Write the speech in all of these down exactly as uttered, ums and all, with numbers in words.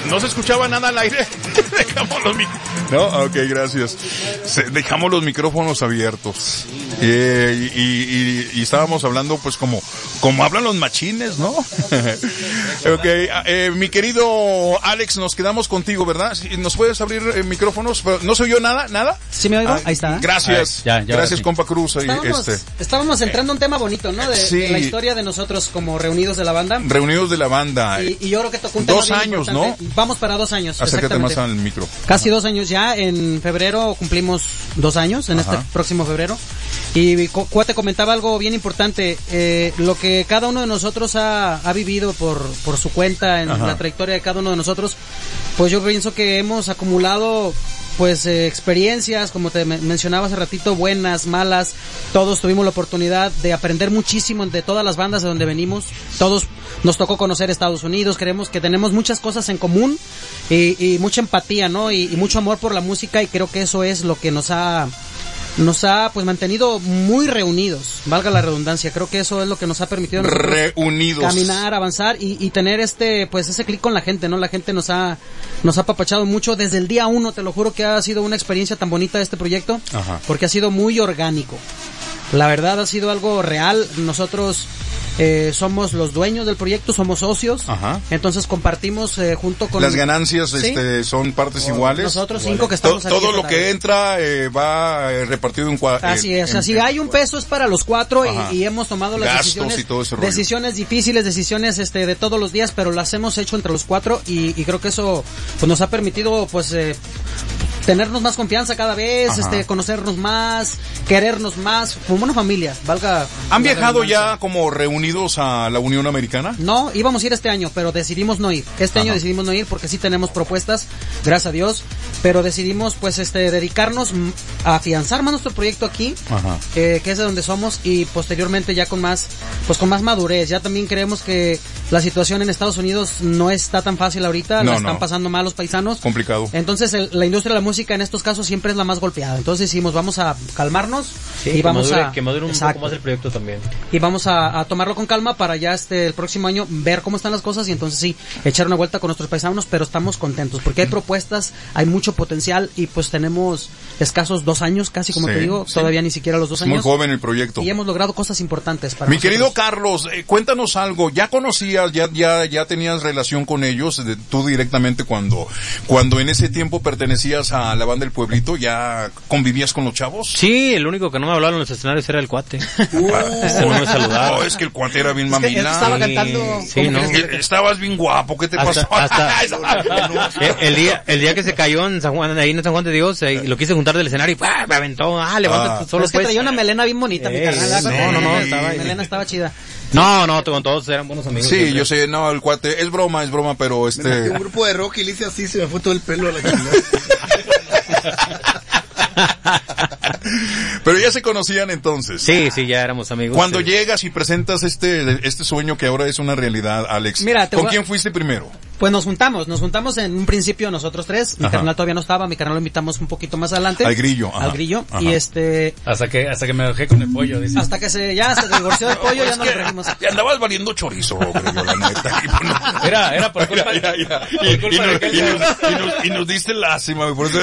no se escuchaba nada al aire. Dejamos los mic- No, ok, gracias. Se, dejamos los micrófonos abiertos. Eh, y, y, y, y estábamos hablando pues como, como hablan los machines, ¿no? Ok, eh, mi querido Alex, nos quedamos contigo, ¿verdad? ¿Nos puedes abrir eh, micrófonos? ¿No se oyó nada? ¿Nada? ¿Sí me oigo? Ah, Ahí está. Gracias. Ahí, ya, ya, gracias, sí. compa Cruz. Ahí, Estábamos, este. estábamos entrando a un tema bonito, ¿no? De, Sí. de la historia de nosotros como reunidos de la banda. Reunidos de la banda. Y, y yo creo que tocó un tema Dos bien años, importante. ¿no? Vamos para dos años. Acércate más exactamente. al micro. Casi dos años ya. En febrero cumplimos dos años, en Ajá. este próximo febrero. Y Cu- Cuate comentaba algo bien importante. Eh, lo que cada uno de nosotros ha, ha vivido por, por su cuenta en Ajá. la trayectoria de cada uno de nosotros, pues yo pienso que hemos acumulado pues eh, experiencias, como te me- mencionaba hace ratito, buenas, malas. Todos tuvimos la oportunidad de aprender muchísimo de todas las bandas de donde venimos. Todos nos tocó conocer Estados Unidos. Creemos que tenemos muchas cosas en común y, y mucha empatía, ¿no? Y, y mucho amor por la música, y creo que eso es lo que nos ha nos ha pues mantenido muy reunidos, valga la redundancia. Creo que eso es lo que nos ha permitido a nosotros Reunidos. caminar, avanzar y, y tener este pues ese clic con la gente, ¿no? La gente nos ha nos ha apapachado mucho desde el día uno. Te lo juro que ha sido una experiencia tan bonita este proyecto. Ajá. Porque ha sido muy orgánico. La verdad ha sido algo real. Nosotros eh, somos los dueños del proyecto, somos socios. Ajá. Entonces compartimos eh, junto con Las ganancias ¿Sí? este, son partes iguales. Nosotros cinco que To- estamos aquí todo lo esta que tarde. entra eh, va eh, repartido en cuatro. Así es, así hay un peso es para los cuatro Ajá. y, y hemos tomado las Gastos decisiones, y todo ese rollo. decisiones difíciles, decisiones este de todos los días, pero las hemos hecho entre los cuatro y, y creo que eso pues nos ha permitido pues eh, tenernos más confianza cada vez, Ajá. este conocernos más, querernos más, como una familia, valga. ¿Han la viajado redundancia. ya como reunidos a la Unión Americana? No, íbamos a ir este año, pero decidimos no ir. Este año Ajá. decidimos no ir porque sí tenemos propuestas, gracias a Dios, pero decidimos pues este dedicarnos mm, a afianzar más nuestro proyecto aquí, Ajá. eh, que es de donde somos, y posteriormente ya con más pues con más madurez. Ya también creemos que la situación en Estados Unidos no está tan fácil ahorita, No, la están no. pasando mal los paisanos. Complicado. Entonces el- la industria de la música en estos casos siempre es la más golpeada. Entonces decimos, vamos a calmarnos Sí, y que vamos madure, a que madure un Exacto. poco más el proyecto también. y vamos a, a tomarlo con calma para ya este el próximo año ver cómo están las cosas y entonces sí echar una vuelta con nuestros paisanos, pero estamos contentos porque hay propuestas, hay mucho potencial y pues tenemos escasos dos años casi, como Sí, te digo, sí. todavía ni siquiera los dos Es muy años. joven el proyecto. Y hemos logrado cosas importantes para Mi nosotros. querido Carlos, eh, cuéntanos algo. ¿Ya conocías, ya, ya, ya tenías relación con ellos, de- tú directamente cuando, cuando en ese tiempo pertenecías a la banda del pueblito, ya convivías con los chavos? Sí, el único que no me hablaba en los escenarios era el cuate. Uh, Ese no me saludaba. no, es que el cuate era bien Es que él mamila. estaba Sí, cantando sí, como ¿no? que- Eh, Estabas bien guapo, ¿qué te Hasta- pasó? hasta- el, el día el día que se cayó en San Juan, ahí en San Juan de Dios, eh, lo quise juntar del escenario y ¡pah! Me aventó. Ah, levanta Ah. tú solo es que pues. traía una melena bien bonita, mi Eh, carnal. ¿verdad? no, no, no, Mi estaba ahí. melena estaba chida. No, no, con todos eran buenos amigos. Sí, siempre. yo sé, no, el cuate, es broma, es broma, pero Me metí este... a un grupo de rock y le hice así, se me fue todo el pelo a la chingada. Pero ya se conocían entonces. Sí, sí, ya éramos amigos. Cuando sí. llegas y presentas este, este sueño que ahora es una realidad, Alex, Mira, te ¿con voy a- quién fuiste primero? Pues nos juntamos, nos juntamos en un principio nosotros tres. Mi Ajá. carnal todavía no estaba, mi carnal lo invitamos un poquito más adelante. Al Grillo, ajá. Al Grillo. Ajá. Y este, Hasta que, hasta que me dejé con el pollo, dice. hasta que se, ya se divorció del pollo, ya Es no que lo trajimos. te andabas valiendo chorizo, Grillo, la neta. Y bueno, Era, era por culpa, mira, mira, por Y, y culpa de nos, aquel- y nos- y nos- y nos diste lástima, güey, por eso.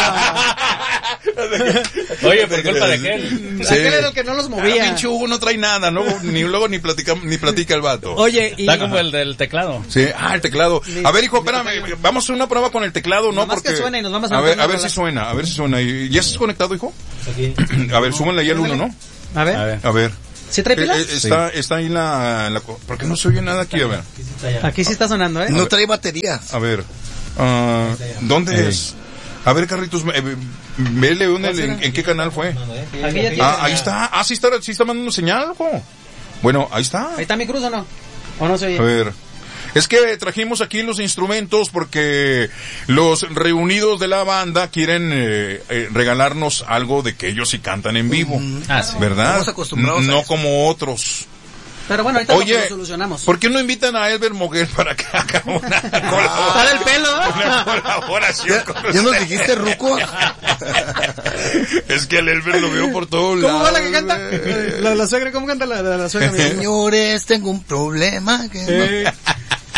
Oye, por culpa de aquel. Sí. Aquel era el que no los Ah, movía. pinche Hugo no trae nada, ¿no? Ni luego ni platica, ni platica el vato. Oye, y Está como el del teclado. Sí, ah, el teclado. A ver, hijo, espérame, vamos a hacer una prueba con el teclado, ¿no? Nomás Porque... que suene y nos vamos a a ver, meter a una ver si rola. suena, a ver si suena. ¿Y- ¿Ya estás conectado, hijo? A ver, súbanle ahí al uno, ¿no? a ver, A ver. A ver. ¿sí trae Eh, pila? eh, está, está ahí la, la... co- ¿Por qué no se oye nada aquí? A ver. Aquí sí está sonando, ¿eh? No trae baterías. A ver. Ah, ¿dónde es? A ver, Carlitos, eh, vele dónde, en, en qué canal fue. Aquí ya tiene- Ah, ahí está. Ah, sí está, sí está mandando señal, hijo. Bueno, ahí está. Ahí está mi cruz, ¿o no? ¿O no se oye? A ver. Es que trajimos aquí los instrumentos porque los reunidos de la banda quieren eh, eh, regalarnos algo de que ellos sí cantan en vivo. Ah, sí. ¿Verdad? Estamos acostumbrados a No eso. como otros. Pero bueno, ahorita Oye, lo, lo solucionamos. ¿por qué no invitan a Elber Moguel para que haga una, colabora- Para el pelo, ¿no? una colaboración con ¿Ya nos ustedes? dijiste rucos? Es que el Elber lo veo por todos ¿Cómo va lados. la que canta? güey. La, la suegra, ¿cómo canta la, la, la suegra? mi amor? Señores, tengo un problema que no... Eh,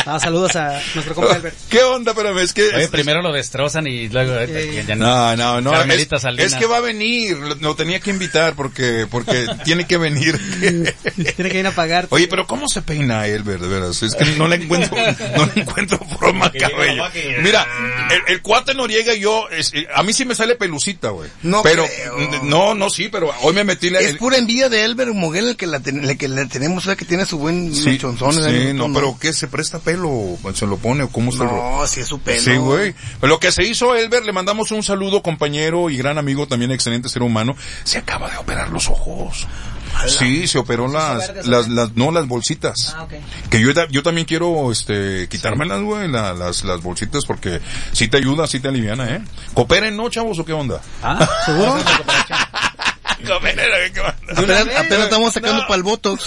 Ah, saludos a nuestro compa Albert. ¿Qué onda? Espérame, es que... Oye, primero lo destrozan y luego... Eh, ya No, no, no. Carmelita Es, Salinas. es que va a venir, lo, lo tenía que invitar porque porque tiene que venir. Tiene que ir a pagar. Oye, pero ¿cómo se peina Elber, de veras? Es que no le encuentro, no le encuentro forma al cabello. Mira, el, el cuate Noriega y yo, es, a mí sí me sale pelucita, güey. No pero, creo. no, no, sí, pero hoy me metí la... Es el- pura envidia de Elber Moguel el que la ten- el que le tenemos, o sea, que tiene su buen Sí, mechonzón. sí, ¿eh? no, pero ¿qué? ¿Se presta pelo? ¿Se lo pone o cómo se lo...? No, si es su pelo. Sí, güey. Pero lo que se hizo, Elber, le mandamos un saludo, compañero y gran amigo, también excelente ser humano. Se acaba de operar los ojos. Sí, se operó las, verdes, las, las, no, las bolsitas. Ah, ok. Que yo, yo también quiero, este, quitármelas, güey, la- las, las bolsitas, porque sí te ayuda, sí te aliviana, ¿eh? ¿Cooperen, no, chavos, o qué onda? Ah, ¿Seguro? Cooperen, ¿qué onda? Apenas, apenas estamos sacando para el Botox.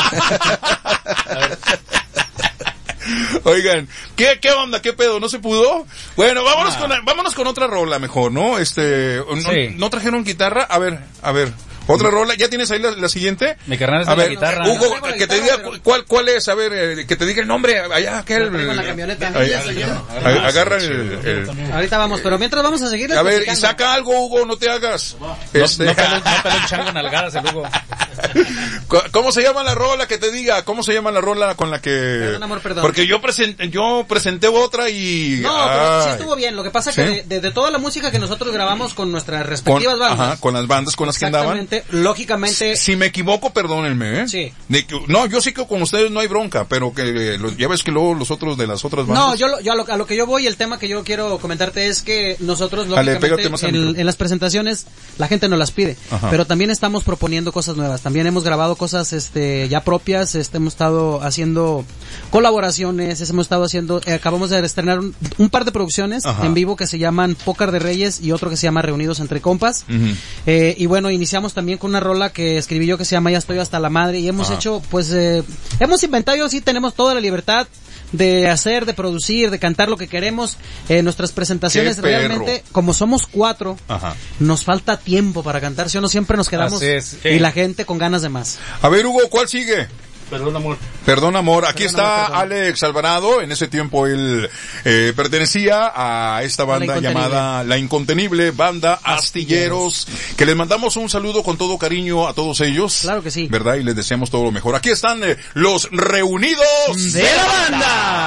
Oigan, ¿qué, qué onda? ¿Qué pedo? ¿No se pudo? Bueno, vámonos con, vámonos con otra rola mejor, ¿no? Este, ¿no, Sí. ¿no trajeron guitarra? A ver, a ver. Otra rola, ¿ya tienes ahí la, la siguiente? Mi carnal está A en la ver, guitarra. Hugo, Yo traigo la que te guitarra, diga pero- cuál, cuál es, a ver, eh, que te diga el nombre, allá, aquel. Lo traigo en la camioneta. Ahí, ahí, agarra el, el- Ahorita vamos, pero mientras vamos a seguir. a ver, y platicando. saca algo, Hugo, no te hagas. No, Este, no peló, no peló un chango nalgadas el Hugo. ¿Cómo se llama la rola? Que te diga, ¿cómo se llama la rola con la que... Perdón, amor, perdón. Porque yo presenté, yo presenté otra y... No, pero sí Ay. estuvo bien. Lo que pasa ¿Sí? que de, de- de toda la música que nosotros grabamos con nuestras respectivas con, bandas. ajá, con las bandas con las que andaban. Exactamente. Lógicamente. Si me equivoco, perdónenme, ¿eh? Sí. De que- no, yo sí que con ustedes no hay bronca, pero que eh, los- ya ves que luego los otros de las otras bandas... No, yo, lo- yo a, lo, a lo que yo voy, el tema que yo quiero comentarte es que nosotros, Dale, lógicamente, pégate más al en, micrófono. en las presentaciones, la gente nos las pide. Ajá. Pero también estamos proponiendo cosas nuevas. También hemos grabado cosas este ya propias, este hemos estado haciendo colaboraciones, hemos estado haciendo, eh, acabamos de estrenar un, un par de producciones Ajá. en vivo que se llaman Pócar de Reyes y otro que se llama Reunidos entre Compas. Ujú. Eh, y bueno, iniciamos también con una rola que escribí yo que se llama Ya estoy hasta la madre y hemos Ajá. hecho, pues, eh, hemos inventado, sí tenemos toda la libertad de hacer, de producir, de cantar lo que queremos. Eh, nuestras presentaciones ¡Qué perro! realmente, como somos cuatro, Ajá. nos falta tiempo para cantar, si o no siempre nos quedamos Así es, sí. y la gente con ganas de más. A ver, Hugo, ¿cuál sigue? Perdón, amor. Perdón, amor. Aquí Perdón, está amor, perdón. Alex Alvarado. En ese tiempo él eh, pertenecía a esta banda Incontenible. llamada La Incontenible Banda Astilleros, que les mandamos un saludo con todo cariño a todos ellos. Claro que sí. ¿Verdad? Y les deseamos todo lo mejor. Aquí están eh, los reunidos ¡De la banda!